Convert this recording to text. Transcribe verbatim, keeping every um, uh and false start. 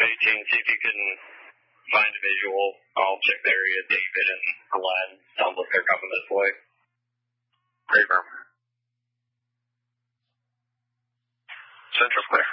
eighteen, see if you can find a visual. I'll check the area, David and Glenn. Sounds like they're coming this way. Great, firm. Central clear.